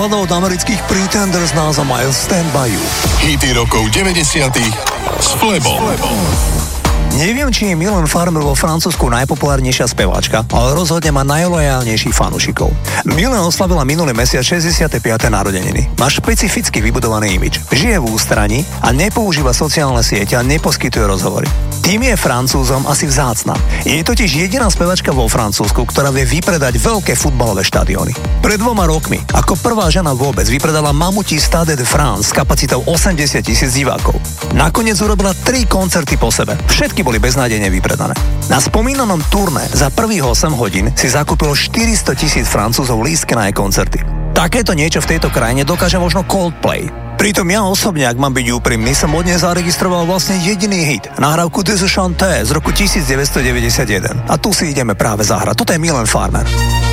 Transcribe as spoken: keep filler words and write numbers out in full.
skladá od amerických Pretenders názvom I'll Stand By You. Hity rokov deväťdesiatych s Flebom. Neviem, či je Mylène Farmer vo Francúzsku najpopulárnejšia speváčka, ale rozhodne má najlojálnejších fanúšikov. Mylène oslavila minulý mesiac šesťdesiate piate narodeniny. Má špecificky vybudovaný imič. Žije v ústraní a nepoužíva sociálne siete a neposkytuje rozhovory. Tým je Francúzom asi vzácna. Je totiž jediná spevačka vo Francúzsku, ktorá vie vypredať veľké futbalové štadióny. Pred dvoma rokmi, ako prvá žena vôbec, vypredala mamutí Stade de France s kapacitou osemdesiat tisíc divákov. Nakoniec urobila tri koncerty po sebe. Všetky boli beznádejne vypredané. Na spomínanom turné za prvých osem hodín si zakúpilo štyristo tisíc Francúzov lístky na jej koncerty. Takéto niečo v tejto krajine dokáže možno Coldplay. Pritom ja osobne, ak mám byť úprimný, som od nej zaregistroval vlastne jediný hit, nahrávku Des Chanté z roku devätnásťstodeväťdesiatjeden. A tu si ideme práve zahrať. Toto je Mylène Farmer.